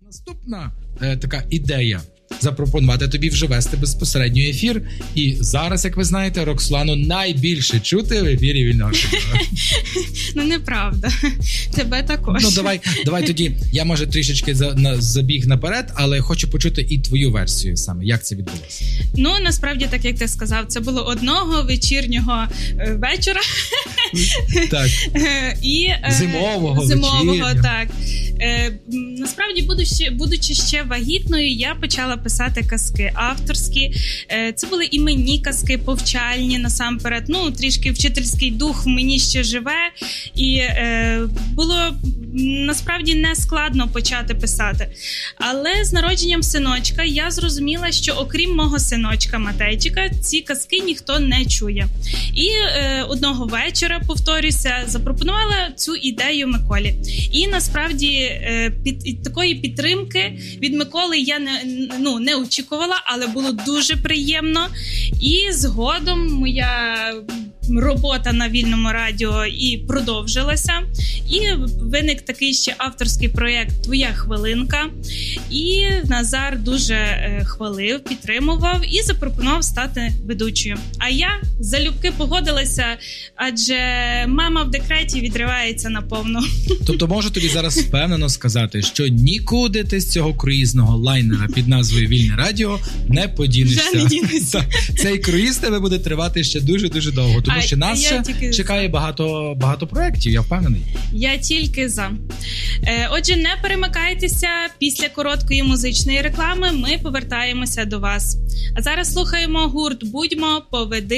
Наступна така ідея запропонувати тобі вже вести безпосередньо ефір. І зараз, як ви знаєте, Роксолану найбільше чути в ефірі Вільного Радіо. Ну, неправда. Тебе також. Ну, давай тоді, я, може, трішечки забіг наперед, але хочу почути і твою версію саме, як це відбулося. Ну, насправді, так як ти сказав, це було одного вечірнього вечора. Так. І, Зимового, так. Насправді, будучи ще вагітною, я почала писати казки авторські. Це були іменні казки, повчальні насамперед. Ну, трішки вчительський дух в мені ще живе. І було насправді не складно почати писати. Але з народженням синочка я зрозуміла, що окрім мого синочка Матейчика, ці казки ніхто не чує. І одного вечора, повторюся, запропонувала цю ідею Миколі. І насправді такої підтримки від Миколи я не очікувала, але було дуже приємно. І згодом моя робота на Вільному радіо і продовжилася. І виник такий ще авторський проєкт «Твоя хвилинка». І Назар дуже хвалив, підтримував і запропонував стати ведучою. А я залюбки погодилася, адже мама в декреті відривається наповну. Тобто можу тобі зараз впевнено сказати, що нікуди ти з цього круїзного лайнера під назвою Вільне Радіо не подінешся. Вже не дінешся. Цей круїз тебе буде тривати ще дуже-дуже довго, тому що нас ще чекає багато проєктів, я впевнений. Я тільки за. Отже, не перемикайтеся, після короткої музичної реклами ми повертаємося до вас. А зараз слухаємо гурт «Будьмо, поведи